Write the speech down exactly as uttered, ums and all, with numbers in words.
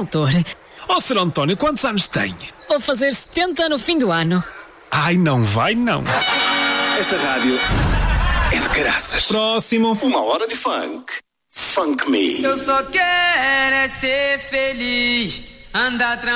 doutor. Ó, senhor António, quantos anos tem? Vou fazer setenta no fim do ano. Ai, não vai não. Esta rádio é de graças. Próximo. Uma hora de funk. Funk Me. Eu só quero é ser feliz, andar tranquilo.